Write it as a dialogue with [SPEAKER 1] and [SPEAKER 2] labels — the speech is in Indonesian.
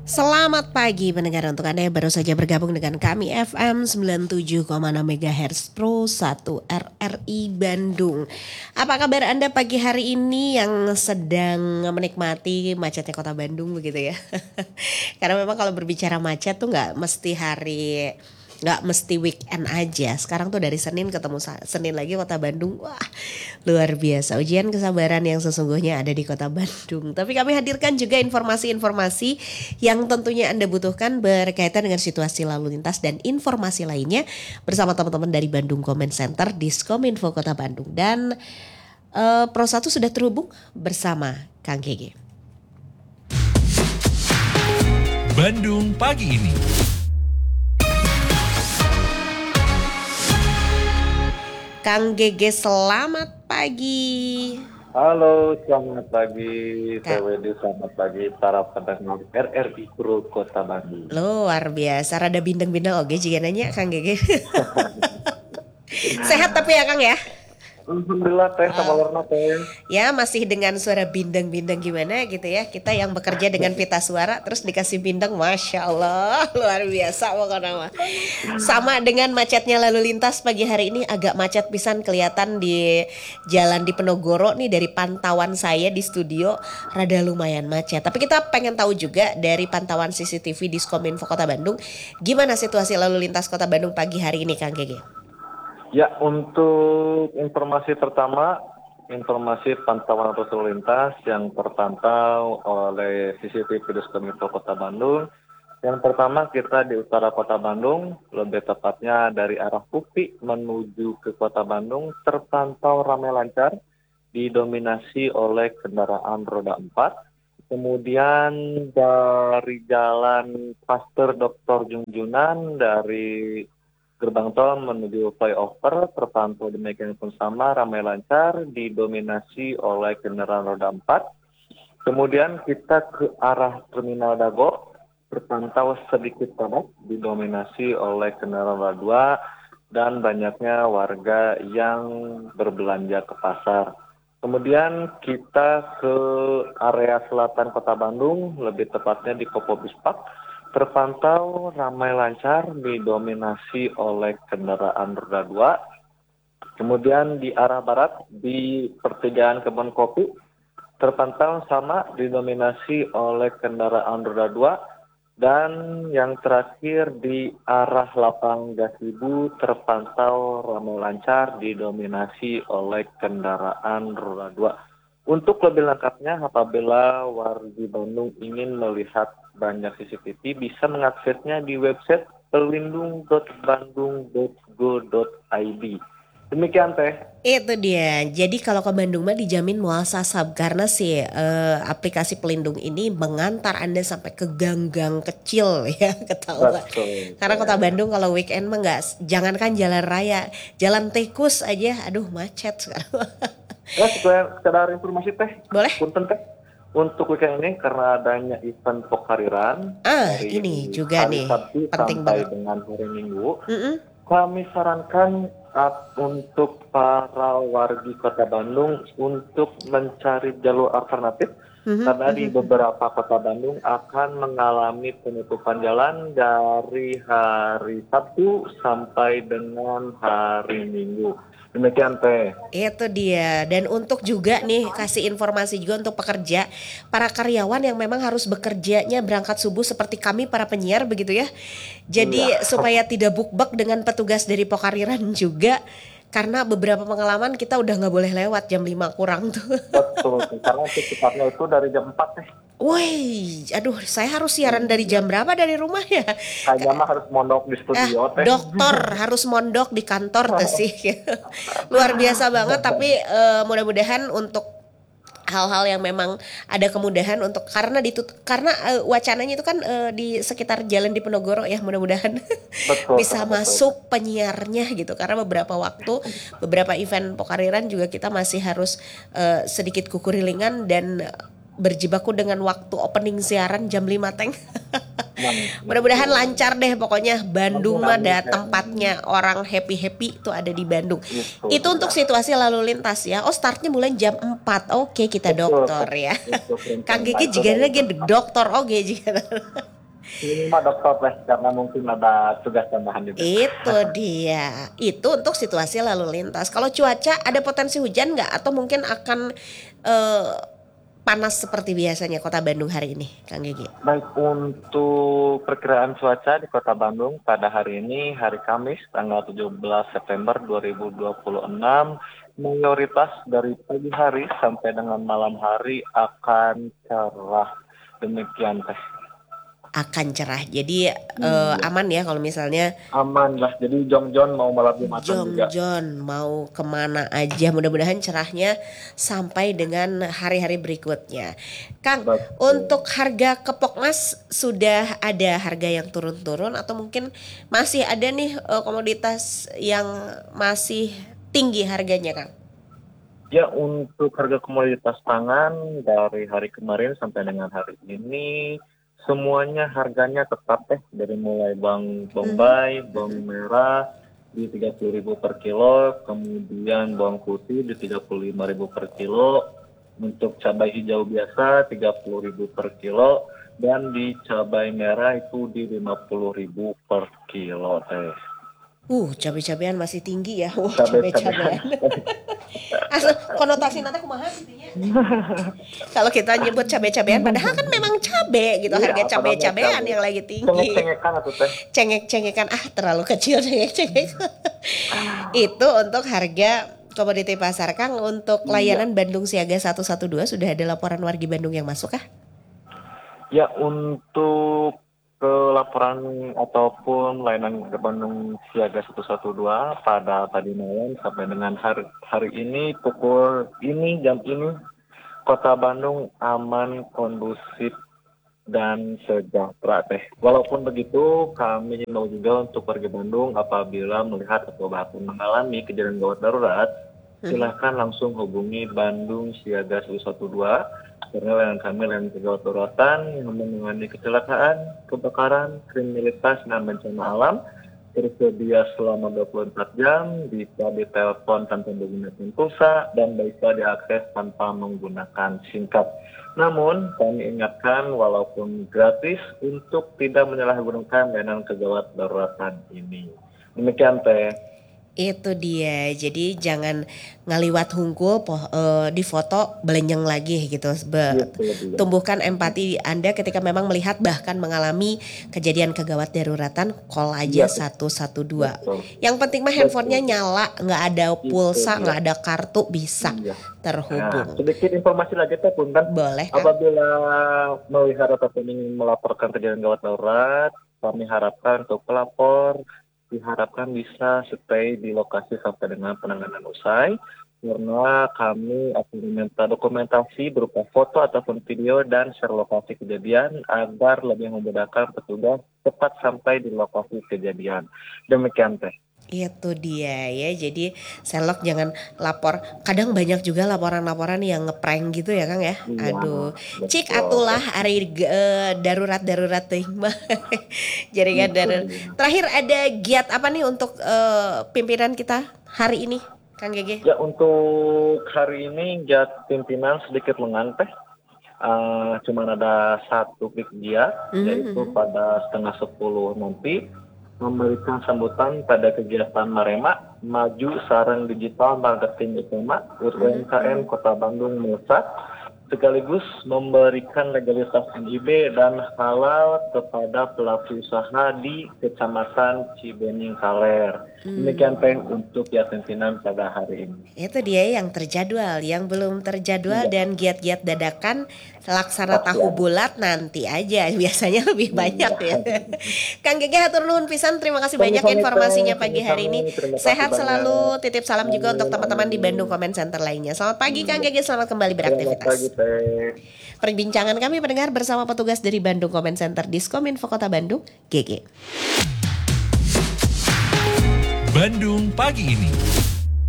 [SPEAKER 1] Selamat pagi pendengar, untuk Anda yang baru saja bergabung dengan kami FM 97,6 MHz Pro 1 RRI Bandung. Apa kabar Anda pagi hari ini yang sedang menikmati macetnya kota Bandung begitu ya? Karena memang kalau berbicara macet tuh nggak mesti weekend aja. Sekarang tuh dari Senin ketemu Senin lagi kota Bandung. Wah, luar biasa. Ujian kesabaran yang sesungguhnya ada di kota Bandung. Tapi kami hadirkan juga informasi-informasi yang tentunya Anda butuhkan berkaitan dengan situasi lalu lintas dan informasi lainnya bersama teman-teman dari Bandung Comment Center Diskominfo Kota Bandung. Dan Pro 1 sudah terhubung bersama Kang Gege.
[SPEAKER 2] Bandung pagi ini.
[SPEAKER 1] Kang Gege, selamat pagi.
[SPEAKER 3] Halo, selamat pagi TWD, selamat pagi para pendengar RRI Pro Kota Bandung.
[SPEAKER 1] Luar biasa, rada bindeng-bindeng oke jika nanya Kang Gege. Sehat tapi ya Kang ya?
[SPEAKER 3] Alhamdulillah teh sama warna teh.
[SPEAKER 1] Ya masih dengan suara bindeng-bindeng gimana gitu ya. Kita yang bekerja dengan pita suara terus dikasih bindeng, Masya Allah, luar biasa pokoknya. Sama dengan macetnya lalu lintas pagi hari ini, agak macet pisan kelihatan di jalan di Penogoro nih. Dari pantauan saya di studio rada lumayan macet. Tapi kita pengen tahu juga dari pantauan CCTV Diskominfo Kota Bandung, gimana situasi lalu lintas Kota Bandung pagi hari ini Kang Gege?
[SPEAKER 3] Ya, untuk informasi pertama, informasi pantauan arus lalu lintas yang terpantau oleh CCTV Diskominfo Kota Bandung. Yang pertama kita di utara Kota Bandung, lebih tepatnya dari arah UPI menuju ke Kota Bandung terpantau ramai lancar, didominasi oleh kendaraan roda 4. Kemudian dari jalan Pasteur Dr. Junjunan dari gerbang tol menuju flyover terpantau demikian pun sama ramai lancar, didominasi oleh kendaraan roda 4. Kemudian kita ke arah Terminal Dago terpantau sedikit padat, didominasi oleh kendaraan roda 2 dan banyaknya warga yang berbelanja ke pasar. Kemudian kita ke area selatan Kota Bandung, lebih tepatnya di Kopo Bispak, terpantau ramai lancar, didominasi oleh kendaraan roda 2. Kemudian di arah barat di pertigaan Kebon Kopi terpantau sama, didominasi oleh kendaraan roda 2. Dan yang terakhir di arah Lapang Gasibu terpantau ramai lancar, didominasi oleh kendaraan roda 2. Untuk lebih lengkapnya, apabila warga Bandung ingin melihat banyak CCTV, bisa mengaksesnya di website pelindung.bandung.go.id. Demikian teh.
[SPEAKER 1] Itu dia. Jadi kalau ke Bandung mah dijamin muasasab karena si aplikasi pelindung ini mengantar Anda sampai ke gang-gang kecil ya, ketahuan. Karena Kota Bandung kalau weekend mah jangankan jalan raya, jalan tikus aja aduh macet sekarang.
[SPEAKER 3] Sekedar informasi teh.
[SPEAKER 1] Boleh?
[SPEAKER 3] Punten teh. Untuk weekend ini karena adanya event Pokariran dari
[SPEAKER 1] ini juga
[SPEAKER 3] hari
[SPEAKER 1] nih
[SPEAKER 3] Sabtu
[SPEAKER 1] penting
[SPEAKER 3] sampai
[SPEAKER 1] banget
[SPEAKER 3] dengan hari Minggu, kami sarankan untuk para wargi Kota Bandung untuk mencari jalur alternatif karena di beberapa Kota Bandung akan mengalami penutupan jalan dari hari Sabtu sampai dengan hari Minggu. Demikian teh.
[SPEAKER 1] Itu dia. Dan untuk juga nih kasih informasi juga untuk pekerja, para karyawan yang memang harus bekerjanya berangkat subuh seperti kami para penyiar begitu ya. Jadi supaya tidak bukbek dengan petugas dari Pokariran juga, karena beberapa pengalaman kita udah nggak boleh lewat jam 5 kurang tuh.
[SPEAKER 3] Betul, karena secepatnya itu dari jam 4 teh.
[SPEAKER 1] Woi, aduh, saya harus siaran dari jam berapa dari rumah ya?
[SPEAKER 3] Kayaknya mah harus mondok di studio teh.
[SPEAKER 1] Dokter harus mondok di kantor tuh sih. Luar biasa banget, tapi mudah-mudahan untuk hal-hal yang memang ada kemudahan untuk karena wacananya itu kan di sekitar jalan di Penogoro ya, mudah-mudahan bisa masuk penyiarnya gitu, karena beberapa event Pokariran juga kita masih harus sedikit kukurilingan dan berjibaku dengan waktu opening siaran jam 5 teng. Mudah-mudahan lancar deh pokoknya. Bandung mah ada tempatnya orang happy-happy itu ada di Bandung. Itu untuk situasi lalu lintas ya. Oh, startnya mulai jam 4. Oke, kita dokter ya. Kang Gigi juga lagi dokter oke juga.
[SPEAKER 3] Ini mah dokter teh karena mungkin ada tugas tambahan juga.
[SPEAKER 1] Itu dia. Itu untuk situasi lalu lintas. Kalau cuaca ada potensi hujan nggak? Atau mungkin akan eh, panas seperti biasanya Kota Bandung hari ini, Kang Gigi?
[SPEAKER 3] Baik, untuk perkiraan cuaca di Kota Bandung pada hari ini, hari Kamis, tanggal 17 September 2026, mayoritas dari pagi hari sampai dengan malam hari akan cerah. Demikian teh.
[SPEAKER 1] Akan cerah. Jadi aman ya kalau misalnya
[SPEAKER 3] Aman lah, jadi Jongjon mau malam Jumatan juga.
[SPEAKER 1] Jongjon mau kemana aja, mudah-mudahan cerahnya sampai dengan hari-hari berikutnya. Kang,
[SPEAKER 3] Betul.
[SPEAKER 1] untuk harga kepok emas sudah ada harga yang turun-turun atau mungkin masih ada nih komoditas yang masih tinggi harganya, Kang?
[SPEAKER 3] Ya, untuk harga komoditas pangan dari hari kemarin sampai dengan hari ini, semuanya harganya tetap dari mulai bawang bombay, bawang merah di 30.000 per kilo, kemudian bawang putih di 35.000 per kilo, untuk cabai hijau biasa 30.000 per kilo, dan di cabai merah itu di 50.000 per kilo teh.
[SPEAKER 1] Cabai-cabean masih tinggi ya.
[SPEAKER 3] Cabai-cabean.
[SPEAKER 1] Asal konotasi nanti kumaha gitu ya. Kalau kita nyebut cabai-cabean padahal kan memang cabai gitu,
[SPEAKER 3] Iya,
[SPEAKER 1] harga cabai-cabean
[SPEAKER 3] cabai.
[SPEAKER 1] yang lagi tinggi.
[SPEAKER 3] Cengek-cengekan atau teh?
[SPEAKER 1] Cengek-cengekan terlalu kecil cengek-cengek. Itu untuk harga komoditi pasar. Kang, untuk layanan Bandung Siaga 112 sudah ada laporan wargi Bandung yang masuk kah?
[SPEAKER 3] Ya, untuk laporan ataupun layanan Bandung Siaga 112 pada tadi malam sampai dengan hari ini pukul ini jam ini Kota Bandung aman, kondusif dan sejahtera teh. Walaupun begitu, kami mau juga untuk warga Bandung apabila melihat atau bahkan mengalami kejadian gawat darurat, silahkan langsung hubungi Bandung Siaga 112 karena layanan kami layanan gawat daruratan yang menangani kecelakaan, kebakaran, kriminalitas dan bencana alam tersedia selama 24 jam, bisa ditelepon tanpa menggunakan pulsa dan bisa diakses tanpa menggunakan SIM card. Namun, kami ingatkan walaupun gratis untuk tidak menyalahgunakan layanan kegawat daruratan ini. Demikian teh.
[SPEAKER 1] Itu dia. Jadi jangan ngaliwat hungkul di foto belenyeng lagi gitu. Tumbuhkan empati Anda ketika memang melihat bahkan mengalami kejadian kegawat daruratan, call aja 112. Yang penting mah handphonenya nyala, nggak ada pulsa, nggak ada kartu, bisa terhubung.
[SPEAKER 3] Nah, sedikit informasi lagi teh Punten.
[SPEAKER 1] Boleh kan?
[SPEAKER 3] Apabila melihat ataupun ingin melaporkan kejadian gawat darurat, kami harapkan untuk pelapor diharapkan bisa stay di lokasi sampai dengan penanganan usai, karena kami akan meminta dokumentasi berupa foto ataupun video dan share lokasi kejadian agar lebih memudahkan petugas cepat sampai di lokasi kejadian. Demikian teh.
[SPEAKER 1] Itu dia ya, jadi selok jangan lapor. Kadang banyak juga laporan-laporan yang ngeprank gitu ya Kang ya. Aduh, cik atulah hari darurat teh mah. Jaringan darurat. Terakhir ada giat apa nih untuk pimpinan kita hari ini, Kang Gege?
[SPEAKER 3] Ya, untuk hari ini giat pimpinan sedikit lengan teh. Cuman ada satu giat, yaitu pada 9:30 nanti memberikan sambutan pada kegiatan Marema Maju Sarang Digital Marketing Utama UMKM Kota Bandung Melesat, sekaligus memberikan legalitas NIB dan halal kepada pelaku usaha di Kecamatan Cibening Kaler. Demikian teh untuk giat pimpinan pada hari ini.
[SPEAKER 1] Itu dia yang terjadwal, yang belum terjadwal dan giat-giat dadakan laksana tahu bulat nanti aja, biasanya lebih banyak ya. Kang Gege hatur nuhun pisan, terima kasih banyak informasinya pagi hari ini. Sehat selalu, titip salam juga untuk teman-teman di Bandung Comment Center lainnya. Selamat pagi Kang Gege, selamat kembali beraktivitas. Perbincangan kami pendengar bersama petugas dari Bandung Comment Center Diskominfo Kota Bandung, Gege.
[SPEAKER 2] Bandung pagi ini.